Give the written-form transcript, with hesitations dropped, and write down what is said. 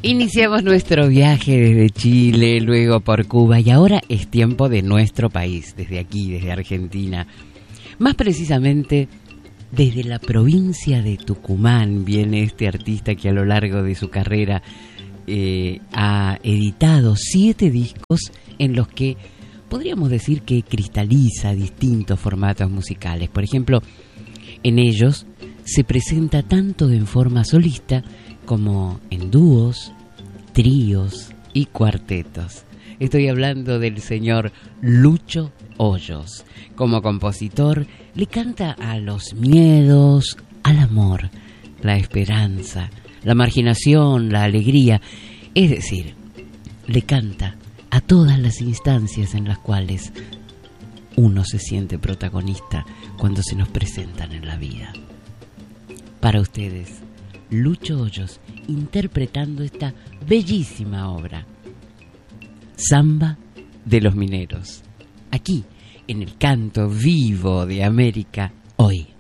Iniciamos nuestro viaje desde Chile, luego por Cuba y ahora es tiempo de nuestro país, desde aquí, desde Argentina. Más precisamente, desde la provincia de Tucumán viene este artista que a lo largo de su carrera ha editado 7 discos en los que podríamos decir que cristaliza distintos formatos musicales. Por ejemplo, en ellos se presenta tanto en forma solista como en dúos, tríos y cuartetos. Estoy hablando del señor Lucho Hoyos. Como compositor, le canta a los miedos, al amor, la esperanza, la marginación, la alegría. Es decir, le canta a todas las instancias en las cuales uno se siente protagonista cuando se nos presentan en la vida. Para ustedes, Lucho Hoyos interpretando esta bellísima obra, Samba de los Mineros, aquí en el canto vivo de América hoy.